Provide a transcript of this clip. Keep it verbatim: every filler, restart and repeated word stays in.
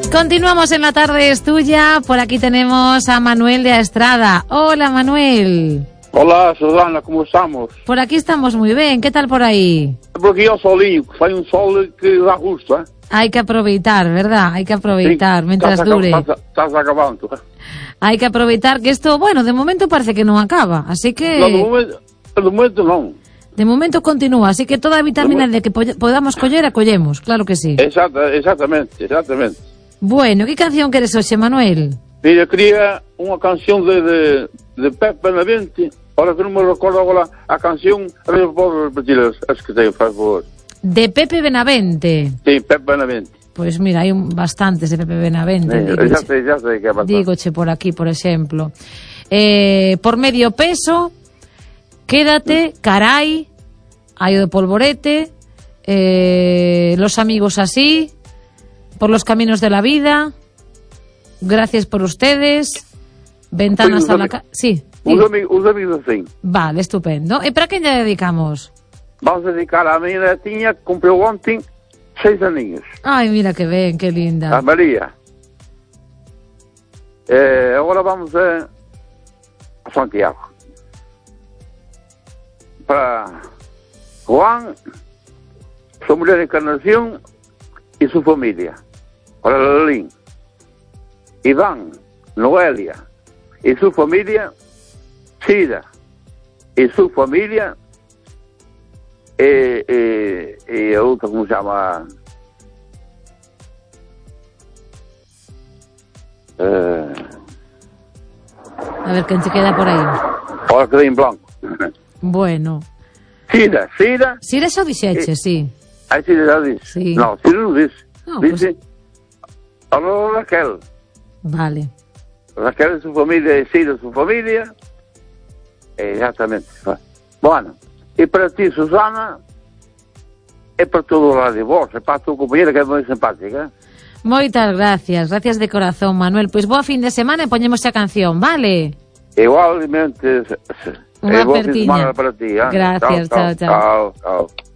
Continuamos en La Tarde es Tuya. Por aquí tenemos a Manuel de Estrada. Hola, Manuel. Hola, Susana, ¿cómo estamos? Por aquí estamos muy bien. ¿Qué tal por aí? Porque yo solinho, que fai un sol que dá gusto, eh? Hay que aproveitar, ¿verdad? Hay que aproveitar, sí, mientras estás dure. Estás, estás acabando, eh? Hay que aproveitar que esto, bueno, de momento parece que non acaba, así que... No, de momento, de momento non. De momento continúa, así que toda a vitamina de que po- podamos coller, a collemos, claro que sí. Exacta, exactamente, exactamente. Bueno, que canción queres hoxe, Manuel? Mira, quería unha canción de, de, de Pepe Benavente. Ahora que non me recordo agora a canción, a ver, podo repetir as, as que teño, por favor. De Pepe Benavente. Sí, Pepe Benavente. Pois pues mira, hai un, bastantes de Pepe Benavente. Eh, xa sei, xa sei que é bastante. Dígoche por aquí, por exemplo. Eh, por medio peso, Quédate, Carai, hai o de Polvorete, eh, Los amigos así, Por los caminos de la vida, Gracias por ustedes, Ventanas Oye, a la casa... Sí. Os amigos, os amigos assim. Vale, estupendo. E para quen lle dedicamos? Vamos a dedicar a miña netinha que cumpriu ontem seis aninhos. Ai, mira que ben, que linda. A María. Eh, agora vamos a, a Santiago. Para Juan, su mujer Encarnación y su familia. Para Lalín, Iván, Noelia y su familia, Sida y su familia, eh, eh, y otro, ¿cómo se llama? Eh, A ver quen se queda por aí. ahora quedé en blanco. Bueno. Sida, Sida. Sira xa o dixeche, Eh, sí. Aí Sida já dice. Sí. No, Sida no dice. No, dice, habló Raquel. Vale. Raquel de su familia y Sida de su familia. Exactamente. Bueno, y para ti, Susana, é para todo o lado de vos, é para tu compañera que é moi simpática. Moitas gracias, gracias de corazón, Manuel. Pois boa fin de semana e poñemos a canción, vale? Igualmente, Unha e boa fin de apertiña. semana para ti. Eh? Gracias, chao, chao. Chao, chao.